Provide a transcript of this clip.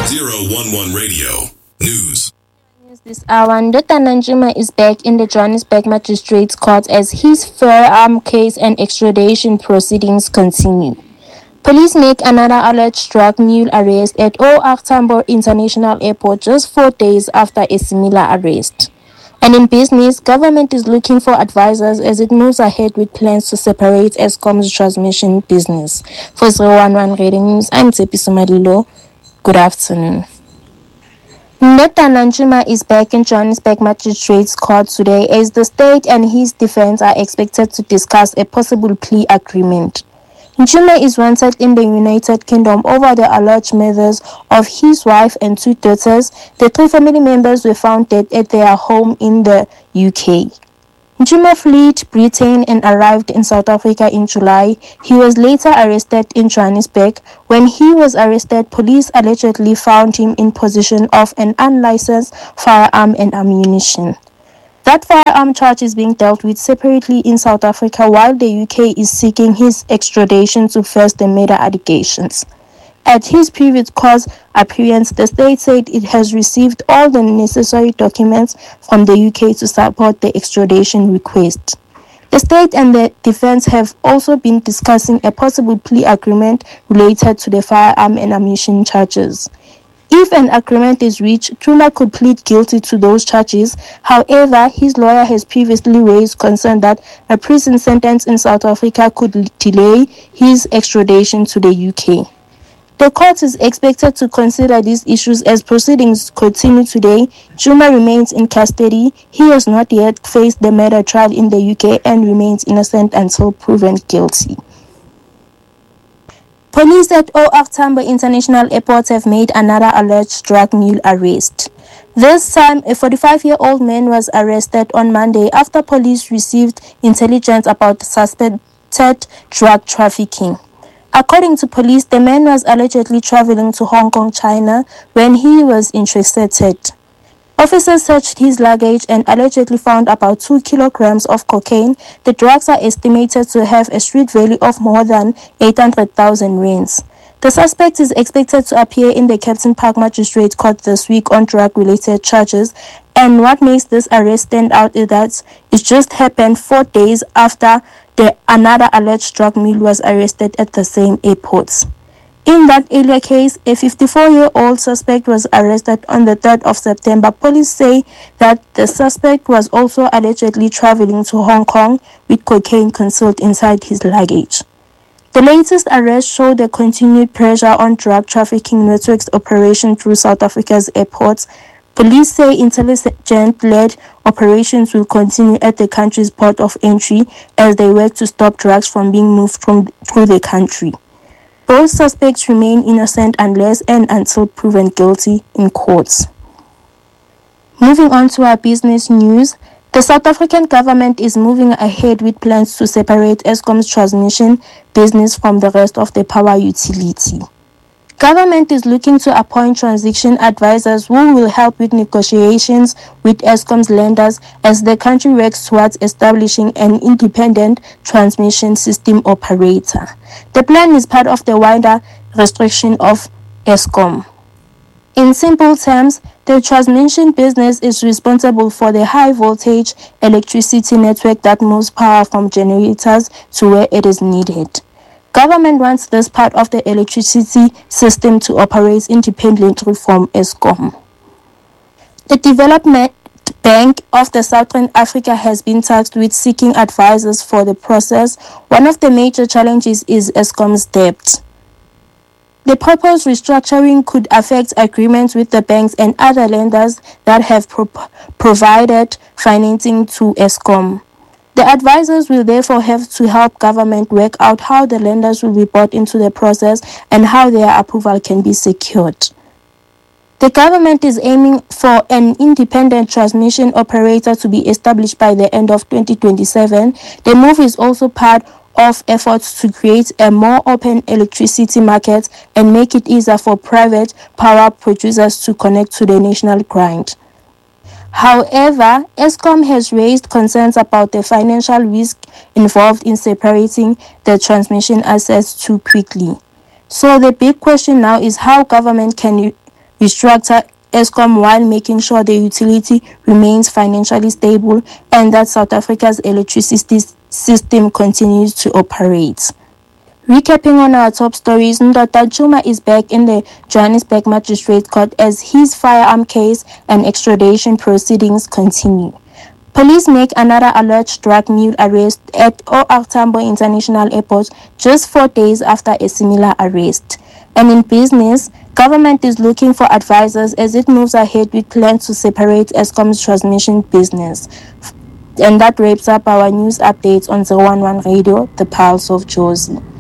011 Radio News. This hour, Ndota Nanjuma is back in the Johannesburg Magistrates Court as his firearm case and extradition proceedings continue. Police make another alleged drug mule arrest at OR Tambo International Airport just 4 days after a similar arrest. And in business, government is looking for advisors as it moves ahead with plans to separate Eskom's transmission business. For 011 Radio News, I'm Tsepi Sumadilo. Good afternoon. Ndota Nanjuma is back in Johannesburg Magistrates Court today as the state and his defense are expected to discuss a possible plea agreement. Njuma is wanted in the United Kingdom over the alleged murders of his wife and 2 daughters. The 3 family members were found dead at their home in the UK. Njuma fled Britain and arrived in South Africa in July. He was later arrested in Johannesburg. When he was arrested, police allegedly found him in possession of an unlicensed firearm and ammunition. That firearm charge is being dealt with separately in South Africa while the UK is seeking his extradition to face the murder allegations. At his previous court appearance, the state said it has received all the necessary documents from the UK to support the extradition request. The state and the defense have also been discussing a possible plea agreement related to the firearm and ammunition charges. If an agreement is reached, Njuma could plead guilty to those charges. However, his lawyer has previously raised concern that a prison sentence in South Africa could delay his extradition to the UK. The court is expected to consider these issues as proceedings continue today. Njuma remains in custody. He has not yet faced the murder trial in the UK and remains innocent until proven guilty. Police at OR Tambo International Airport have made another alleged drug mule arrest. This time, a 45-year-old man was arrested on Monday after police received intelligence about suspected drug trafficking. According to police, the man was allegedly traveling to Hong Kong, China, when he was intercepted. Officers searched his luggage and allegedly found about 2 kilograms of cocaine. The drugs are estimated to have a street value of more than 800,000 rands. The suspect is expected to appear in the Captain Park Magistrate Court this week on drug-related charges. And what makes this arrest stand out is that it just happened 4 days after another alleged drug mule was arrested at the same airports. In that earlier case, a 54-year-old suspect was arrested on the 3rd of September. Police say that the suspect was also allegedly traveling to Hong Kong with cocaine concealed inside his luggage. The latest arrest showed the continued pressure on drug trafficking networks operation through South Africa's airports. Police say intelligence-led operations will continue at the country's port of entry as they work to stop drugs from being moved through the country. Both suspects remain innocent unless and until proven guilty in courts. Moving on to our business news, the South African government is moving ahead with plans to separate Eskom's transmission business from the rest of the power utility. Government is looking to appoint transition advisors who will help with negotiations with Eskom's lenders as the country works towards establishing an independent transmission system operator. The plan is part of the wider restriction of Eskom. In simple terms, the transmission business is responsible for the high-voltage electricity network that moves power from generators to where it is needed. Government wants this part of the electricity system to operate independently from Eskom. The Development Bank of the Southern Africa has been tasked with seeking advisors for the process. One of the major challenges is Eskom's debt. The proposed restructuring could affect agreements with the banks and other lenders that have provided financing to Eskom. The advisors will therefore have to help government work out how the lenders will be brought into the process and how their approval can be secured. The government is aiming for an independent transmission operator to be established by the end of 2027. The move is also part of efforts to create a more open electricity market and make it easier for private power producers to connect to the national grid. However, Eskom has raised concerns about the financial risk involved in separating the transmission assets too quickly. So the big question now is how government can restructure Eskom while making sure the utility remains financially stable and that South Africa's electricity system continues to operate. Recapping on our top stories, Ndoda Chuma is back in the Johannesburg Magistrate Court as his firearm case and extradition proceedings continue. Police make another alleged drug mule arrest at OR Tambo International Airport just 4 days after a similar arrest. And in business, government is looking for advisors as it moves ahead with plans to separate Eskom's transmission business. And that wraps up our news updates on 011 Radio, the Pulse of Jozi.